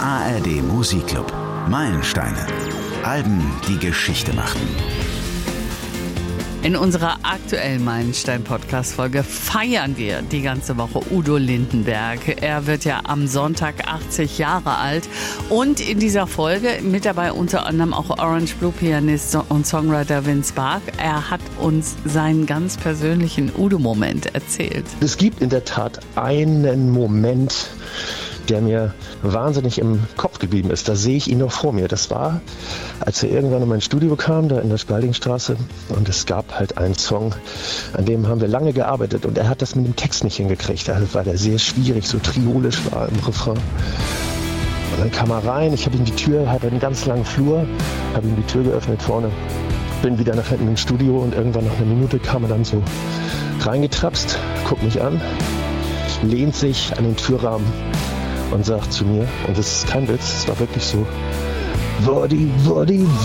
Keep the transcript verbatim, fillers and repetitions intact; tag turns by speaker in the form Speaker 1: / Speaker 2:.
Speaker 1: A R D Musikclub. Meilensteine. Alben, die Geschichte machten.
Speaker 2: In unserer aktuellen Meilenstein-Podcast-Folge feiern wir die ganze Woche Udo Lindenberg. Er wird ja am Sonntag achtzig Jahre alt. Und in dieser Folge mit dabei unter anderem auch Orange Blue Pianist und Songwriter Vince Bark. Er hat uns seinen ganz persönlichen Udo-Moment erzählt.
Speaker 3: Es gibt in der Tat einen Moment, der mir wahnsinnig im Kopf geblieben ist. Da sehe ich ihn noch vor mir. Das war, als er irgendwann in mein Studio kam, da in der Spaldingstraße. Und es gab halt einen Song, an dem haben wir lange gearbeitet. Und er hat das mit dem Text nicht hingekriegt, weil der sehr schwierig, so triolisch war im Refrain. Und dann kam er rein, ich habe ihm die Tür, habe einen ganz langen Flur, habe ihm die Tür geöffnet vorne. Bin wieder nach hinten im Studio und irgendwann nach einer Minute kam er dann so reingetrapst, guckt mich an, lehnt sich an den Türrahmen und sagt zu mir, und das ist kein Witz, es war wirklich so: Woddy, Woddy,